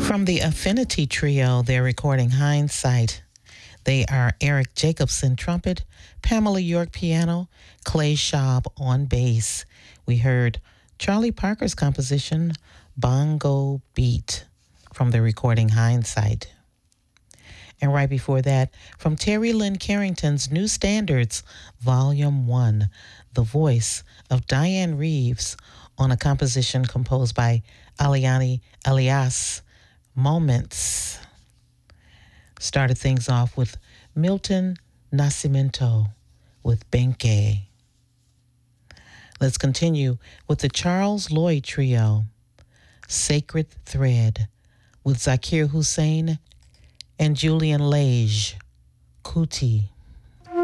From the Affinity Trio, they're recording Hindsight. They are Eric Jacobson trumpet, Pamela York piano, Clay Schaub on bass. We heard Charlie Parker's composition, Bongo Beat, from the recording Hindsight. And right before that, from Terry Lynn Carrington's New Standards, Volume 1, the voice of Diane Reeves on a composition composed by Aliani Elias, Moments. Started things off with Milton Nascimento with Benke. Let's continue with the Charles Lloyd Trio, Sacred Thread, with Zakir Hussain and Julian Lage, Kuti.